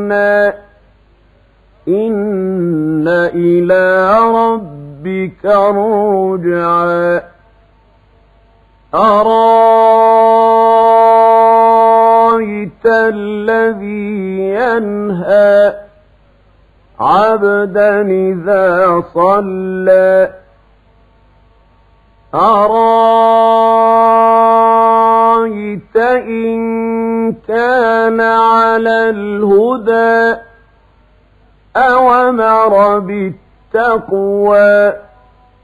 ربنا إن إلى ربك الرجعى أرأيت الذي ينهى عبدا إذا صلى أرأيت إن كان على الهدى أو أمر بالتقوى